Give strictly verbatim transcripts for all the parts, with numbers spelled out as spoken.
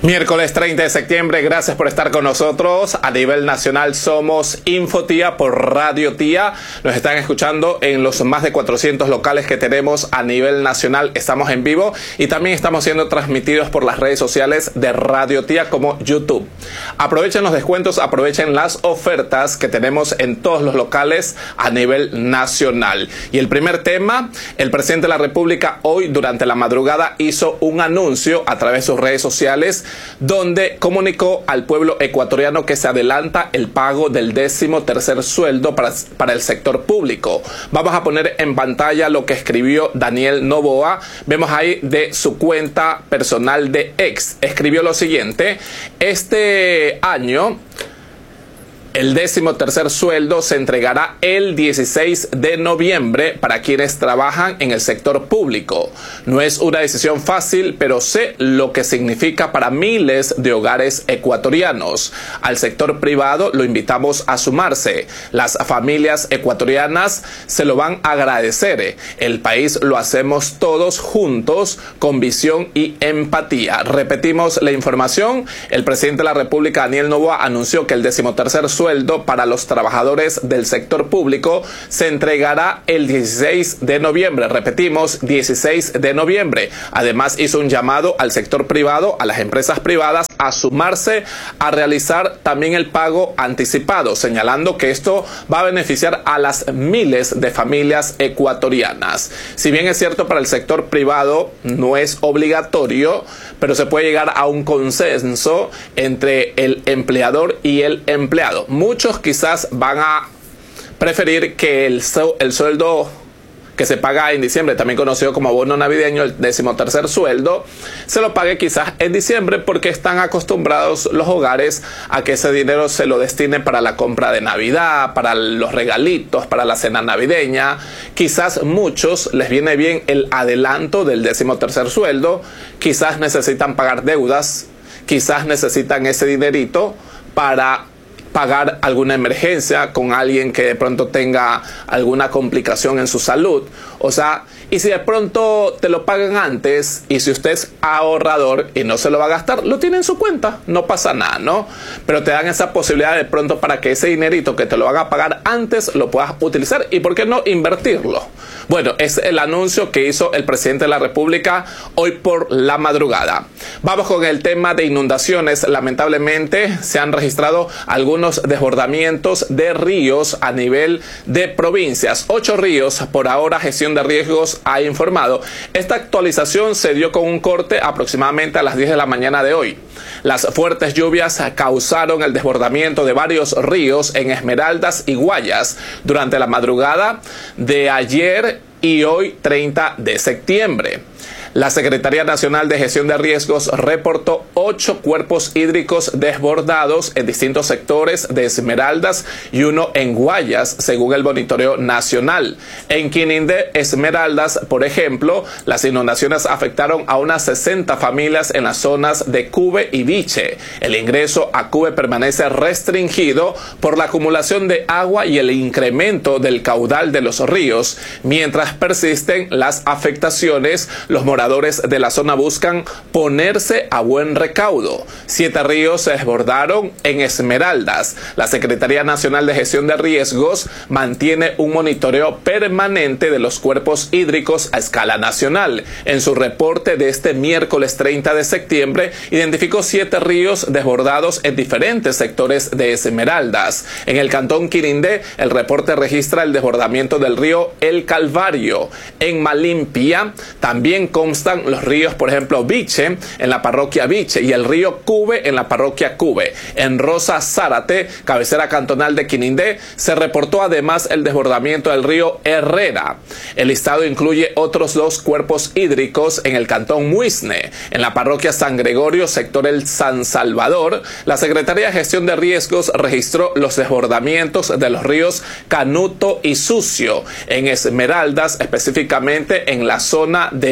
Miércoles treinta de septiembre, gracias por estar con nosotros. A nivel nacional somos Infotía por Radio Tía. Nos están escuchando en los más de cuatrocientos locales que tenemos a nivel nacional. Estamos en vivo y también estamos siendo transmitidos por las redes sociales de Radio Tía como YouTube. Aprovechen los descuentos, aprovechen las ofertas que tenemos en todos los locales a nivel nacional. Y el primer tema, el presidente de la República hoy durante la madrugada hizo un anuncio a través de sus redes sociales donde comunicó al pueblo ecuatoriano que se adelanta el pago del décimo tercer sueldo para, para el sector público. Vamos a poner en pantalla lo que escribió Daniel Noboa. Vemos ahí de su cuenta personal de X. Escribió lo siguiente: este año el décimo tercer sueldo se entregará el dieciséis de noviembre para quienes trabajan en el sector público. No es una decisión fácil, pero sé lo que significa para miles de hogares ecuatorianos. Al sector privado lo invitamos a sumarse. Las familias ecuatorianas se lo van a agradecer. El país lo hacemos todos juntos con visión y empatía. Repetimos la información. El presidente de la República, Daniel Noboa, anunció que el décimo tercer sueldo sueldo para los trabajadores del sector público se entregará el dieciséis de noviembre. Repetimos, dieciséis de noviembre. Además, hizo un llamado al sector privado, a las empresas privadas, a sumarse a realizar también el pago anticipado, señalando que esto va a beneficiar a las miles de familias ecuatorianas. Si bien es cierto, para el sector privado no es obligatorio, pero se puede llegar a un consenso entre el empleador y el empleado. Muchos quizás van a preferir que el, el sueldo que se paga en diciembre, también conocido como bono navideño, el décimo tercer sueldo, se lo pague quizás en diciembre porque están acostumbrados los hogares a que ese dinero se lo destinen para la compra de Navidad, para los regalitos, para la cena navideña. Quizás muchos les viene bien el adelanto del décimo tercer sueldo, quizás necesitan pagar deudas, quizás necesitan ese dinerito para pagar alguna emergencia con alguien que de pronto tenga alguna complicación en su salud. O sea, y si de pronto te lo pagan antes y si usted es ahorrador y no se lo va a gastar, lo tiene en su cuenta, no pasa nada, ¿no? Pero te dan esa posibilidad de pronto para que ese dinerito que te lo haga pagar antes lo puedas utilizar y ¿por qué no invertirlo? Bueno, es el anuncio que hizo el presidente de la República hoy por la madrugada. Vamos con el tema de inundaciones. Lamentablemente se han registrado algunos desbordamientos de ríos a nivel de provincias. Ocho ríos, por ahora Gestión de Riesgos ha informado. Esta actualización se dio con un corte aproximadamente a las diez de la mañana de hoy. Las fuertes lluvias causaron el desbordamiento de varios ríos en Esmeraldas y Guayas durante la madrugada de ayer y hoy treinta de septiembre. La Secretaría Nacional de Gestión de Riesgos reportó ocho cuerpos hídricos desbordados en distintos sectores de Esmeraldas y uno en Guayas, según el monitoreo nacional. En Quinindé, Esmeraldas, por ejemplo, las inundaciones afectaron a unas sesenta familias en las zonas de Cube y Viche. El ingreso a Cube permanece restringido por la acumulación de agua y el incremento del caudal de los ríos. Mientras persisten las afectaciones, los moradores de la zona buscan ponerse a buen recaudo. Siete ríos se desbordaron en Esmeraldas. La Secretaría Nacional de Gestión de Riesgos mantiene un monitoreo permanente de los cuerpos hídricos a escala nacional. En su reporte de este miércoles treinta de septiembre, identificó siete ríos desbordados en diferentes sectores de Esmeraldas. En el cantón Quirindé, el reporte registra el desbordamiento del río El Calvario. En Malimpia también constan los ríos, por ejemplo, Viche en la parroquia Viche y el río Cube en la parroquia Cube. En Rosa Zárate, cabecera cantonal de Quinindé, se reportó además el desbordamiento del río Herrera. El listado incluye otros dos cuerpos hídricos en el cantón Muisne. En la parroquia San Gregorio, sector El San Salvador, la Secretaría de Gestión de Riesgos registró los desbordamientos de los ríos Canuto y Sucio. En Esmeraldas, específicamente en la zona de la isla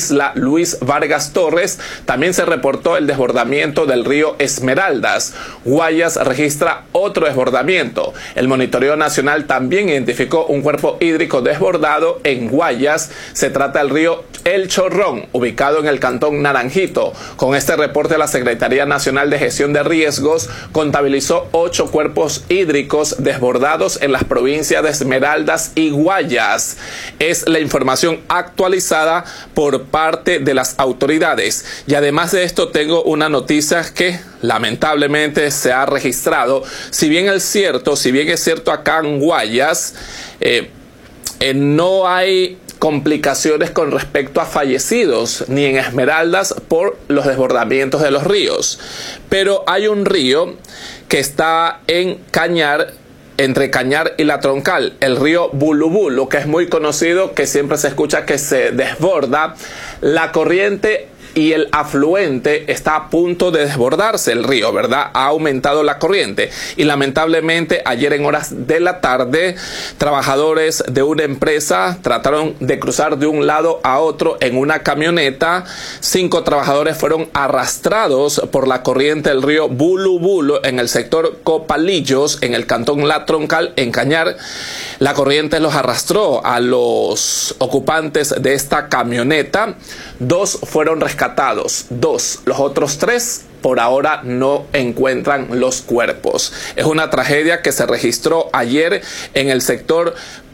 isla Luis Vargas Torres también se reportó el desbordamiento del río Esmeraldas. Guayas registra otro desbordamiento. El Monitoreo Nacional también identificó un cuerpo hídrico desbordado en Guayas. Se trata del río El Chorrón, ubicado en el cantón Naranjito. Con este reporte, la Secretaría Nacional de Gestión de Riesgos contabilizó ocho cuerpos hídricos desbordados en las provincias de Esmeraldas y Guayas. Es la información actualizada por parte de las autoridades. Y además de esto, tengo una noticia que lamentablemente se ha registrado. Si bien es cierto, si bien es cierto acá en Guayas, eh, eh, no hay complicaciones con respecto a fallecidos ni en Esmeraldas por los desbordamientos de los ríos, pero hay un río que está en Cañar, entre Cañar y La Troncal, el río Bulubulo, que es muy conocido, que siempre se escucha que se desborda. La corriente y el afluente está a punto de desbordarse el río, ¿verdad? Ha aumentado la corriente y lamentablemente ayer en horas de la tarde trabajadores de una empresa trataron de cruzar de un lado a otro en una camioneta. Cinco trabajadores fueron arrastrados por la corriente del río Bulubulo en el sector Copalillos, en el cantón La Troncal, en Cañar. La corriente los arrastró a los ocupantes de esta camioneta. Dos fueron rescatados. Dos. Los otros tres por ahora no encuentran los cuerpos. Es una tragedia que se registró ayer en el sector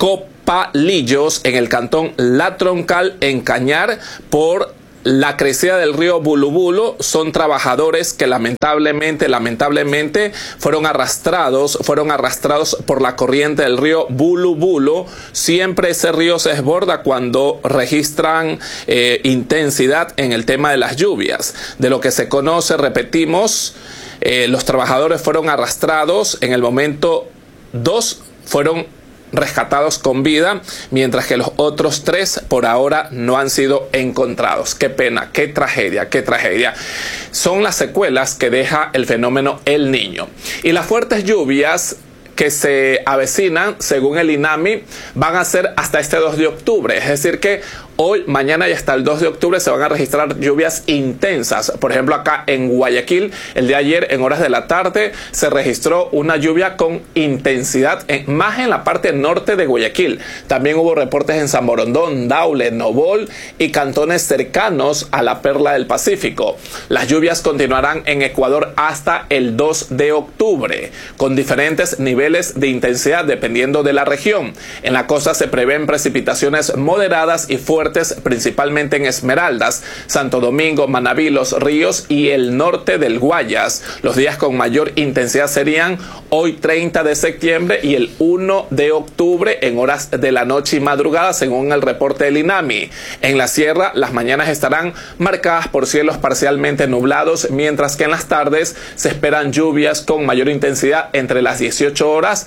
Copalillos, en el cantón La Troncal, en Cañar, por la crecida del río Bulubulo. Son trabajadores que lamentablemente, lamentablemente fueron arrastrados, fueron arrastrados por la corriente del río Bulubulo. Siempre ese río se desborda cuando registran eh, intensidad en el tema de las lluvias. De lo que se conoce, repetimos, eh, los trabajadores fueron arrastrados. En el momento, dos fueron rescatados con vida, mientras que los otros tres por ahora no han sido encontrados. Qué pena, qué tragedia, qué tragedia. Son las secuelas que deja el fenómeno El Niño. Y las fuertes lluvias que se avecinan, según el INAMI, van a ser hasta este dos de octubre. Es decir que hoy, mañana y hasta el dos de octubre se van a registrar lluvias intensas. Por ejemplo, acá en Guayaquil, el día de ayer, en horas de la tarde, se registró una lluvia con intensidad, en, más en la parte norte de Guayaquil. También hubo reportes en San Borondón, Daule, Nobol y cantones cercanos a la Perla del Pacífico. Las lluvias continuarán en Ecuador hasta el dos de octubre, con diferentes niveles de intensidad dependiendo de la región. En la costa se prevén precipitaciones moderadas y fuertes, principalmente en Esmeraldas, Santo Domingo, Manabí, Los Ríos y el norte del Guayas. Los días con mayor intensidad serían hoy treinta de septiembre y el uno de octubre en horas de la noche y madrugada, según el reporte del INAMI. En la sierra, las mañanas estarán marcadas por cielos parcialmente nublados, mientras que en las tardes se esperan lluvias con mayor intensidad entre las dieciocho horas,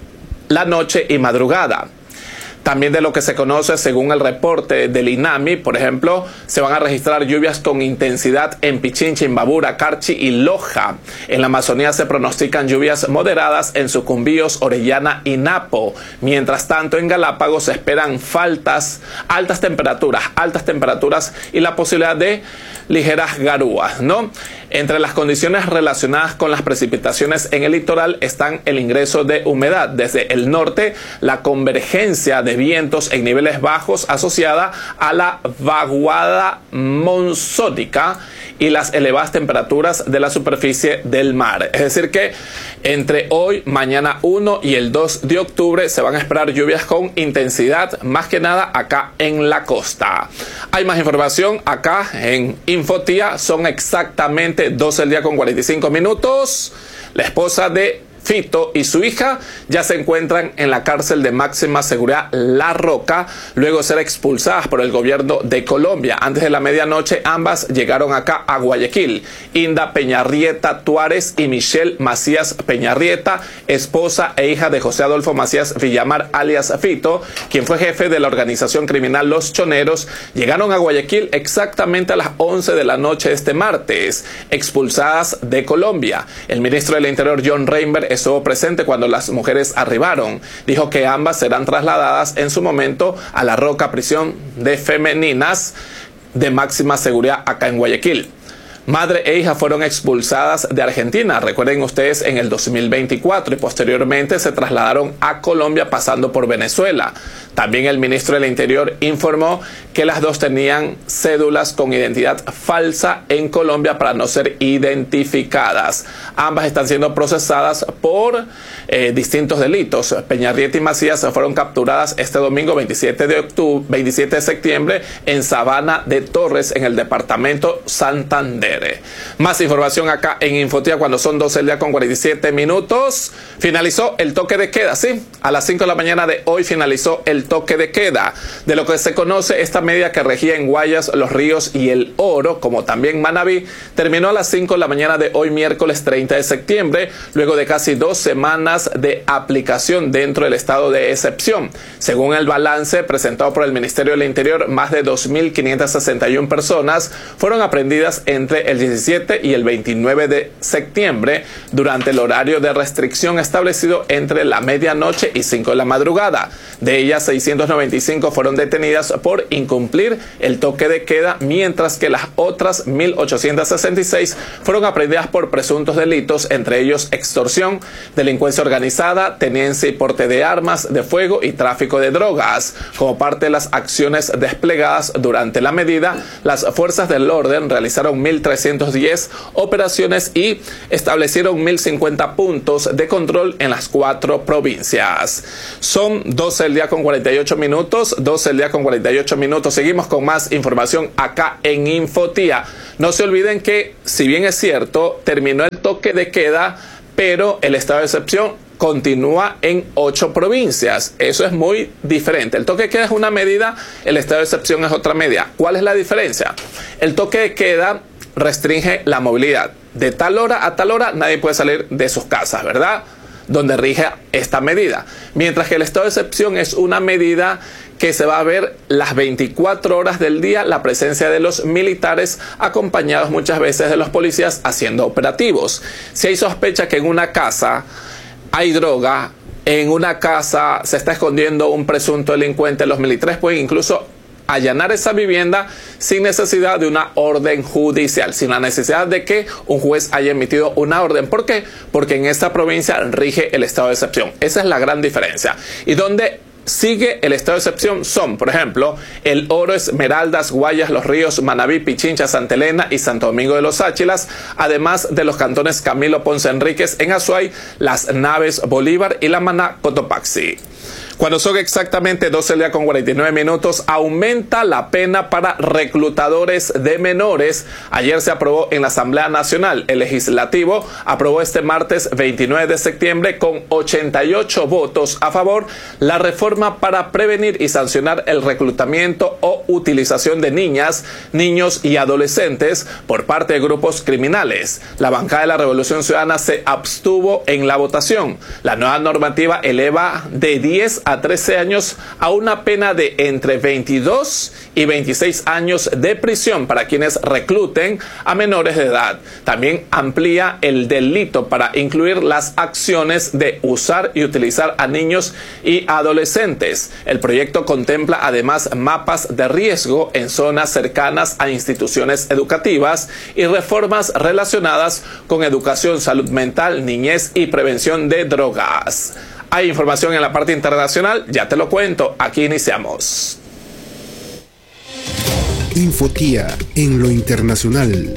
la noche y madrugada. También de lo que se conoce, según el reporte del INAMI, por ejemplo, se van a registrar lluvias con intensidad en Pichincha, Imbabura, Carchi y Loja. En la Amazonía se pronostican lluvias moderadas en Sucumbíos, Orellana y Napo. Mientras tanto, en Galápagos se esperan faltas, altas temperaturas, altas temperaturas y la posibilidad de ligeras garúas, ¿no? Entre las condiciones relacionadas con las precipitaciones en el litoral están el ingreso de humedad desde el norte, la convergencia de vientos en niveles bajos asociada a la vaguada monzónica y las elevadas temperaturas de la superficie del mar. Es decir que entre hoy, mañana uno y el dos de octubre se van a esperar lluvias con intensidad, más que nada acá en la costa. Hay más información acá en Infotía. Son exactamente doce del día con cuarenta y cinco minutos. La esposa de Fito y su hija ya se encuentran en la cárcel de máxima seguridad La Roca, luego de ser expulsadas por el gobierno de Colombia. Antes de la medianoche, ambas llegaron acá a Guayaquil. Inda Peñarrieta Tuárez y Michelle Macías Peñarrieta, esposa e hija de José Adolfo Macías Villamar, alias Fito, quien fue jefe de la organización criminal Los Choneros, llegaron a Guayaquil exactamente a las once de la noche de este martes, expulsadas de Colombia. El ministro del Interior, John Reinberg, estuvo presente cuando las mujeres arribaron. Dijo que ambas serán trasladadas en su momento a La Roca, prisión de femeninas, de máxima seguridad acá en Guayaquil. Madre e hija fueron expulsadas de Argentina, recuerden ustedes, en el dos mil veinticuatro, y posteriormente se trasladaron a Colombia pasando por Venezuela. También el ministro del Interior informó que las dos tenían cédulas con identidad falsa en Colombia para no ser identificadas. Ambas están siendo procesadas por eh, distintos delitos. Peñarrieta y Macías fueron capturadas este domingo veintisiete de octubre, veintisiete de septiembre en Sabana de Torres, en el departamento Santander. Más información acá en Infotía cuando son doce del día con cuarenta y siete minutos. Finalizó el toque de queda, sí. A las cinco de la mañana de hoy finalizó el toque de queda. De lo que se conoce, esta medida que regía en Guayas, Los Ríos y El Oro, como también Manabí, terminó a las cinco de la mañana de hoy, miércoles treinta de septiembre, luego de casi dos semanas de aplicación dentro del estado de excepción. Según el balance presentado por el Ministerio del Interior, más de dos mil quinientas sesenta y una personas fueron aprendidas entre el diecisiete y el veintinueve de septiembre durante el horario de restricción establecido entre la medianoche y cinco de la madrugada. De ellas, seiscientas noventa y cinco fueron detenidas por incumplir el toque de queda, mientras que las otras mil ochocientas sesenta y seis fueron aprehendidas por presuntos delitos, entre ellos extorsión, delincuencia organizada, tenencia y porte de armas de fuego y tráfico de drogas. Como parte de las acciones desplegadas durante la medida, las fuerzas del orden realizaron mil trescientas diez operaciones y establecieron mil cincuenta puntos de control en las cuatro provincias. Son doce del día con cuarenta y ocho minutos, doce del día con cuarenta y ocho minutos. Seguimos con más información acá en Infotía. No se olviden que, si bien es cierto, terminó el toque de queda, pero el estado de excepción continúa en ocho provincias. Eso es muy diferente. El toque de queda es una medida, el estado de excepción es otra medida. ¿Cuál es la diferencia? El toque de queda restringe la movilidad. De tal hora a tal hora nadie puede salir de sus casas, ¿verdad? Donde rige esta medida. Mientras que el estado de excepción es una medida que se va a ver las veinticuatro horas del día la presencia de los militares, acompañados muchas veces de los policías haciendo operativos. Si hay sospecha que en una casa hay droga, en una casa se está escondiendo un presunto delincuente, los militares pueden incluso allanar esa vivienda sin necesidad de una orden judicial, sin la necesidad de que un juez haya emitido una orden. ¿Por qué? Porque en esta provincia rige el estado de excepción. Esa es la gran diferencia. Y donde sigue el estado de excepción son, por ejemplo, El Oro, Esmeraldas, Guayas, Los Ríos, Manabí, Pichincha, Santa Elena y Santo Domingo de los Áchilas, además de los cantones Camilo Ponce Enríquez en Azuay, Las Naves, Bolívar y La Maná, Cotopaxi. Cuando son exactamente doce del día con cuarenta y nueve minutos, aumenta la pena para reclutadores de menores. Ayer se aprobó en la Asamblea Nacional. El Legislativo aprobó este martes veintinueve de septiembre con ochenta y ocho votos a favor la reforma para prevenir y sancionar el reclutamiento o utilización de niñas, niños y adolescentes por parte de grupos criminales. La bancada de la Revolución Ciudadana se abstuvo en la votación. La nueva normativa eleva de diez a trece años a una pena de entre veintidós y veintiséis años de prisión para quienes recluten a menores de edad. También amplía el delito para incluir las acciones de usar y utilizar a niños y adolescentes. El proyecto contempla además mapas de riesgo en zonas cercanas a instituciones educativas y reformas relacionadas con educación, salud mental, niñez y prevención de drogas. Hay información en la parte internacional, ya te lo cuento, aquí iniciamos. Infotía en lo internacional.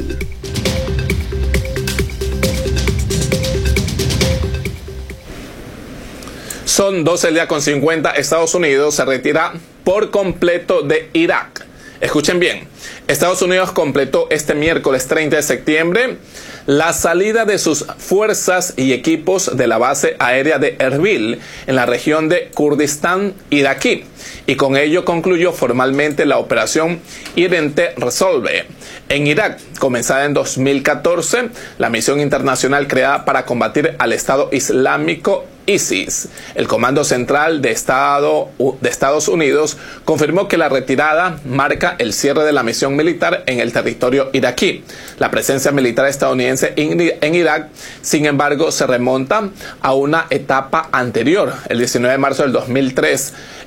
Son doce del día con cincuenta, Estados Unidos se retira por completo de Irak. Escuchen bien, Estados Unidos completó este miércoles treinta de septiembre la salida de sus fuerzas y equipos de la base aérea de Erbil en la región de Kurdistán iraquí, y con ello concluyó formalmente la operación Irente Resolve en Irak, comenzada en dos mil catorce, la misión internacional creada para combatir al Estado Islámico ISIS. El Comando Central de, Estado, de Estados Unidos confirmó que la retirada marca el cierre de la misión militar en el territorio iraquí. La presencia militar estadounidense en Irak, sin embargo, se remonta a una etapa anterior. El diecinueve de marzo del dos mil tres, el entonces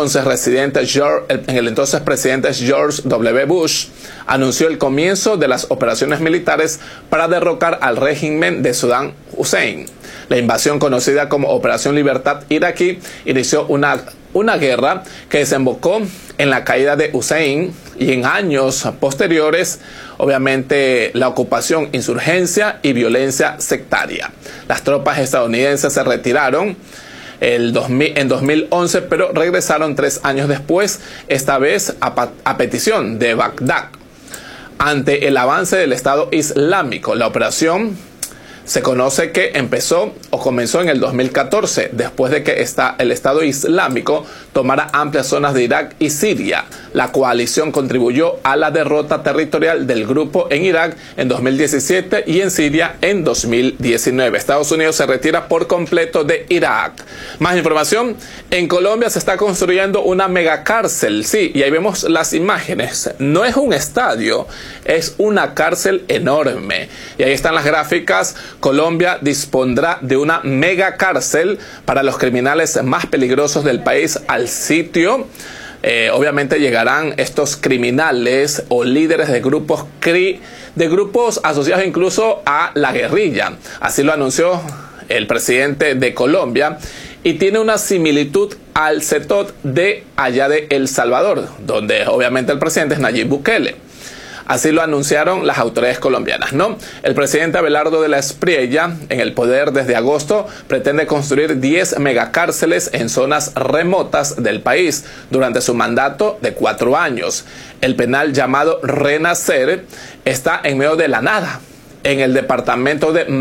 entonces residente George, en el entonces presidente George W. Bush anunció el comienzo de las operaciones militares para derrocar al régimen de Saddam Hussein. La invasión, conocida como Operación Libertad Iraquí, inició una, una guerra que desembocó en la caída de Hussein y en años posteriores, obviamente, la ocupación, insurgencia y violencia sectaria. Las tropas estadounidenses se retiraron el dos mil, en dos mil once, pero regresaron tres años después, esta vez a, a petición de Bagdad. Ante el avance del Estado Islámico, la operación se conoce que empezó o comenzó en el dos mil catorce, después de que esta, el Estado Islámico tomara amplias zonas de Irak y Siria. La coalición contribuyó a la derrota territorial del grupo en Irak en dos mil diecisiete y en Siria en dos mil diecinueve. Estados Unidos se retira por completo de Irak. Más información: en Colombia se está construyendo una megacárcel. Sí, y ahí vemos las imágenes. No es un estadio, es una cárcel enorme. Y ahí están las gráficas. Colombia dispondrá de una mega cárcel para los criminales más peligrosos del país. Al sitio, eh, obviamente, llegarán estos criminales o líderes de grupos cri de grupos asociados incluso a la guerrilla. Así lo anunció el presidente de Colombia, y tiene una similitud al C E T O T de allá de El Salvador, donde obviamente el presidente es Nayib Bukele. Así lo anunciaron las autoridades colombianas, ¿no? El presidente Abelardo de la Espriella, en el poder desde agosto, pretende construir diez megacárceles en zonas remotas del país durante su mandato de cuatro años. El penal llamado Renacer está en medio de la nada, en el departamento de